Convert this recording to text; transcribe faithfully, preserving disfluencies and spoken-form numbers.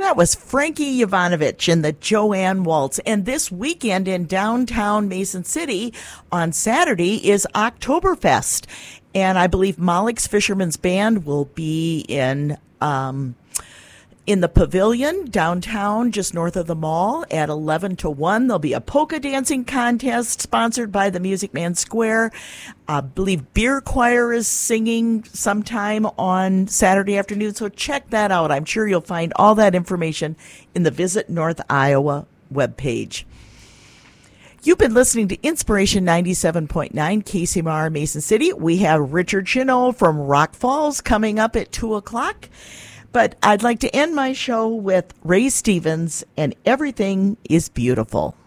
That was Frankie Yovanovich in the Joanne Waltz. And this weekend in downtown Mason City on Saturday is Oktoberfest. And I believe Malik's Fisherman's Band will be in um, in the pavilion downtown, just north of the mall, at eleven to one. There'll be a polka dancing contest sponsored by the Music Man Square. I believe Beer Choir is singing sometime on Saturday afternoon, so check that out. I'm sure you'll find all that information in the Visit North Iowa webpage. You've been listening to Inspiration ninety-seven point nine K C M R Mason City. We have Richard Chinot from Rock Falls coming up at two o'clock. But I'd like to end my show with Ray Stevens and Everything is Beautiful.